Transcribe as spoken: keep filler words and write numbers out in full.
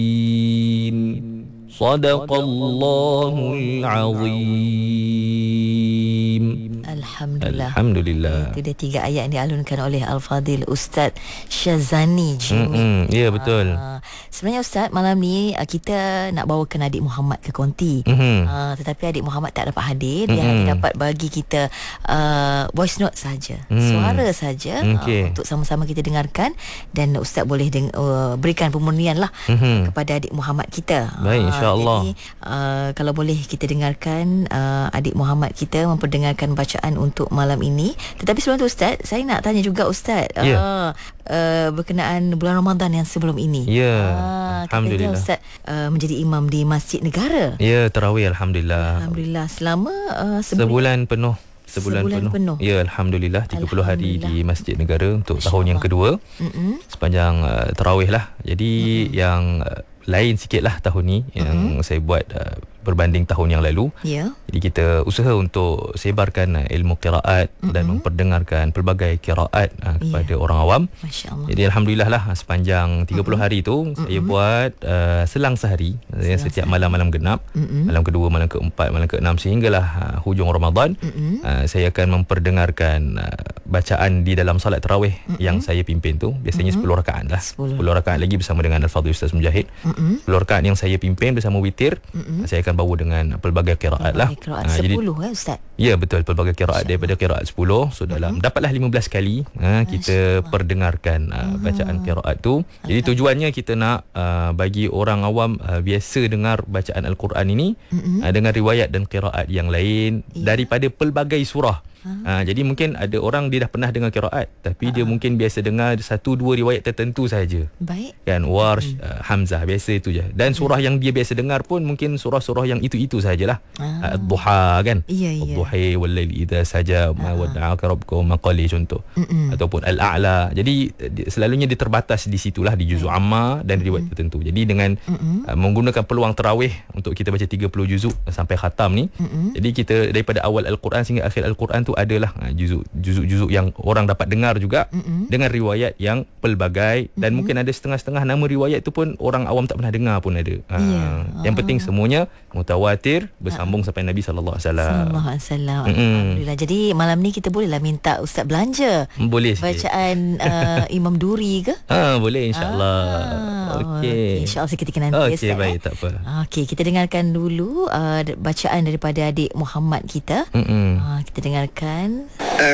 Sadaqallahul Azim. Alhamdulillah. Alhamdulillah. Itu dia tiga ayat yang dialunkan oleh Al-Fadhil Ustaz Syazani Jimmy. Mm-mm, ya, betul. Uh, sebenarnya Ustaz, malam ni uh, kita nak bawakan adik Muhammad ke konti. Mm-hmm. Uh, tetapi adik Muhammad tak dapat hadir. Dia Mm-hmm. hanya dapat bagi kita uh, voice note saja, Mm. suara saja, Okay. uh, untuk sama-sama kita dengarkan. Dan Ustaz boleh deng- uh, berikan pemurnian lah Mm-hmm. kepada adik Muhammad kita. Baik, Uh, insya-Allah. Jadi uh, kalau boleh kita dengarkan uh, adik Muhammad kita memperdengarkan bacaan untuk malam ini. Tetapi sebelum tu Ustaz, saya nak tanya juga Ustaz, Ya. uh, uh, berkenaan bulan Ramadan yang sebelum ini. Ya, uh, Alhamdulillah. Ustaz uh, menjadi imam di Masjid Negara. Ya, tarawih alhamdulillah. Alhamdulillah, selama uh, sebulan, Sebulan penuh. Sebulan, Sebulan penuh. penuh. Ya, alhamdulillah tiga puluh hari di Alhamdulillah. Masjid Negara untuk Masya tahun yang Allah. kedua. Mm-mm. Sepanjang uh, tarawih lah. Jadi mm-hmm. yang uh, lain sikit lah tahun ni yang mm-hmm. saya buat uh, berbanding tahun yang lalu. Ya. Jadi kita usaha untuk sebarkan uh, ilmu qiraat mm-hmm. dan memperdengarkan pelbagai qiraat uh, kepada Ya. orang awam. Masya Allah. Jadi alhamdulillah lah sepanjang tiga puluh Mm-mm. hari tu Mm-mm. saya buat uh, selang sehari, selang setiap sehari. malam-malam genap, Mm-mm. malam kedua, malam keempat, malam keenam sehinggalah uh, hujung Ramadan. Mm-mm. Uh, saya akan memperdengarkan uh, bacaan di dalam solat tarawih Mm-mm. yang saya pimpin tu. Biasanya Mm-mm. sepuluh rakaat lah. sepuluh. sepuluh rakaat lagi bersama dengan Al-Fadhil Ustaz Mujahid. Mm-mm. sepuluh rakaat yang saya pimpin bersama witir. Mm-mm. Saya akan bawa dengan pelbagai qiraat lah. Qiraat Ah, jadi sepuluh eh Ustaz. ya, betul, pelbagai qiraat daripada qiraat sepuluh. So dalam Mm-hmm. dapatlah lima belas kali ha, kita perdengarkan uh, bacaan qiraat tu. Jadi tujuannya kita nak uh, bagi orang awam uh, biasa dengar bacaan Al-Quran ini Mm-mm. uh, dengan riwayat dan qiraat yang lain Ya. daripada pelbagai surah. Ha, jadi mungkin ada orang dia dah pernah dengar qiraat tapi dia mungkin biasa dengar satu dua riwayat tertentu saja. Baik. Kan Warsh, uh, Hamzah, biasa itu je. Dan surah yang dia biasa dengar pun mungkin surah-surah yang itu-itu sajalah. Ah. Uh, Ad-Duha kan. Iya, iya. Ad-Duha wal laili idza saja ma wadda'aka rabbuka wa ma qali contoh. Mm-mm. Ataupun Al-A'la. Jadi di- selalunya dia terbatas di situlah di juzuk amma dan riwayat tertentu. Jadi dengan uh, menggunakan peluang tarawih untuk kita baca tiga puluh juzuk sampai khatam ni. Mm-mm. Jadi kita daripada awal Al-Quran sehingga akhir Al-Quran tu adalah uh, juzuk juzuk-juzuk yang orang dapat dengar juga Mm-mm. dengan riwayat yang pelbagai dan mungkin ada setengah-setengah nama riwayat tu pun orang awam tak pernah dengar pun ada. Uh, Ya. Yang penting semuanya mutawatir bersambung sampai Nabi sallallahu alaihi wasallam. Sallallahu alaihi wasallam. Mm-mm. Alhamdulillah. Jadi malam ni kita bolehlah minta Ustaz belanja Boleh sikit. bacaan uh, Imam Duri ke? Ha, boleh insya-Allah. Ah, Okey. InsyaAllah ketika nanti. Okey, Ustaz, baik, eh. tak apa. Okey, kita dengarkan dulu uh, bacaan daripada adik Muhammad kita. Mm-mm. Uh, kita dengarkan.